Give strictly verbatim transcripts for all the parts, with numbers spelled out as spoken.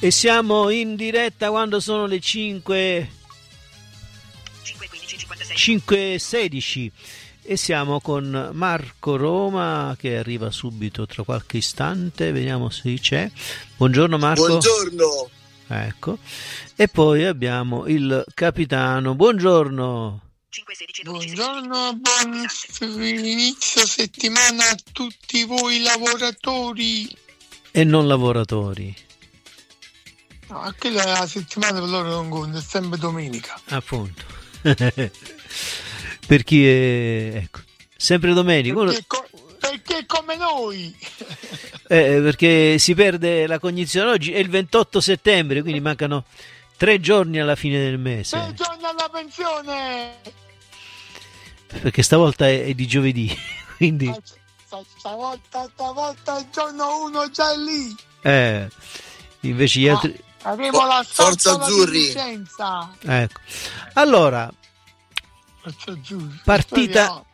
E siamo in diretta quando sono le cinque cinque e sedici e siamo con Marco Roma che arriva subito tra qualche istante, vediamo se c'è. Buongiorno Marco. Buongiorno. Ecco. E poi abbiamo il capitano. Buongiorno. Buongiorno, buon inizio settimana a tutti voi lavoratori e non lavoratori. No, anche la settimana per loro non conta, è sempre domenica. Appunto. Per chi è, ecco, sempre domenica. Perché, co- perché come noi. Eh, perché si perde la cognizione. Oggi è il ventotto settembre, quindi mancano tre giorni alla fine del mese. Tre giorni alla pensione. Perché stavolta è, è di giovedì, quindi. Stavolta, stavolta il giorno uno già è lì. Eh, invece gli altri. Ah, avevo la Forza Azzurri. Ecco. Allora, Forza Azzurri. partita,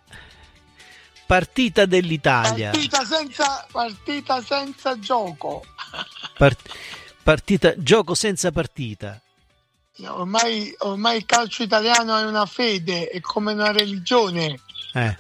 partita dell'Italia. Partita senza, partita senza gioco. Part, partita, gioco senza partita. Ormai, ormai il calcio italiano è una fede, è come una religione. Eh.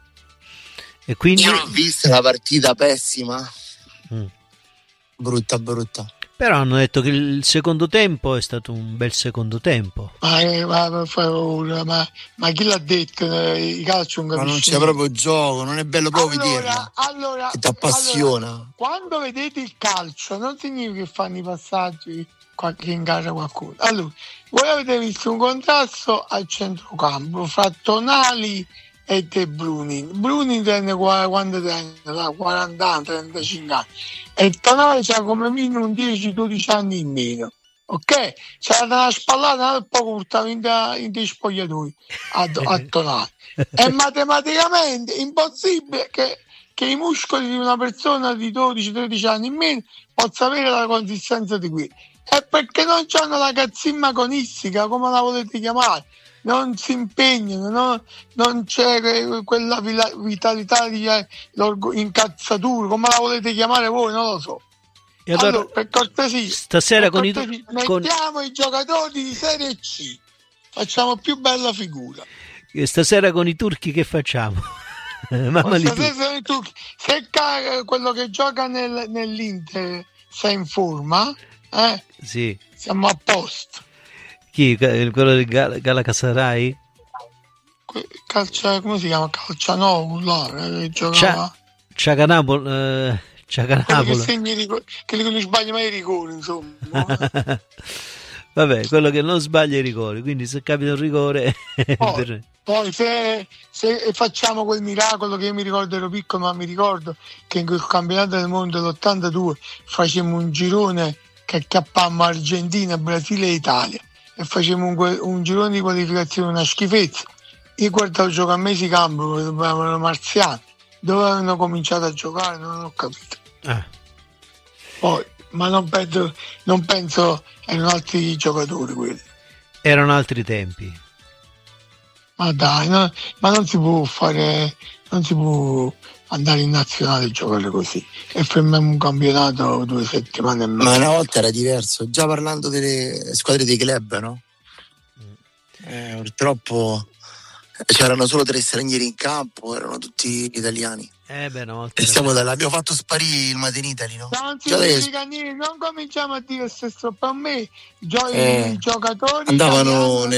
E quindi. Io l'ho vista la partita pessima. Mm. Brutta, brutta. Però hanno detto che il secondo tempo è stato un bel secondo tempo. Ma, ma, ma, ma, ma chi l'ha detto? I calcio non ma non c'è proprio gioco, non è bello proprio allora, vederlo. Allora, che ti appassiona. Allora, quando vedete il calcio non significa che fanno i passaggi che ingarra qualcuno. Allora, voi avete visto un contrasto al centrocampo fra Tonali e De Bruyne. Bruyne tenne quando tenne quaranta anni, trentacinque anni e Tonali c'ha come minimo dieci dodici anni in meno, ok? C'era una spallata un po' portava in, in dei spogliatoi a, a Tonali. È matematicamente impossibile che, che i muscoli di una persona di dodici tredici anni in meno possa avere la consistenza di quelli. È perché non c'hanno la cazzimma agonistica, come la volete chiamare, non si impegnano, no? Non c'è quella vitalità di incazzatura, come la volete chiamare voi, non lo so. E allora, allora per cortesia, stasera per con cortesia, i con... mettiamo i giocatori di Serie C, facciamo più bella figura. E stasera con i turchi che facciamo? Mamma li stasera tu... Se quello che gioca nel, nell'Inter sei in forma, eh? Sì. Siamo a posto. Chi? Quello del Gal- Galatasaray? Calcia, come si chiama? Calcianovo, là, eh, giocava. Ciacanapol, eh, Ciacanapolo. Che, rigori, che non sbaglia mai i rigori, insomma. Vabbè, quello che non sbaglia i rigori, quindi se capita un rigore. Poi, per... poi se, se facciamo quel miracolo che io mi ricordo, ero piccolo, ma mi ricordo che in quel campionato del mondo dell'ottantadue facemmo un girone che acchiappammo Argentina, Brasile e Italia. E facevamo un, un girone di qualificazione, una schifezza. Io guardavo giocare a mesi campo, erano marziani, dove avevano cominciato a giocare non ho capito. Ah. Poi, ma non penso, non penso erano altri giocatori quelli. Erano altri tempi. Ma dai, no, ma non si può fare, non si può andare in nazionale e giocare così e fermiamo un campionato due settimane e mezzo. Ma una volta era diverso, già parlando delle squadre dei club, no? Eh, purtroppo c'erano solo tre stranieri in campo, erano tutti italiani. Eh beh, no, e siamo dalla, abbiamo fatto sparire il Made in Italy, no? Non si significa niente, non cominciamo a dire stesso per me, gio- eh, i giocatori andavano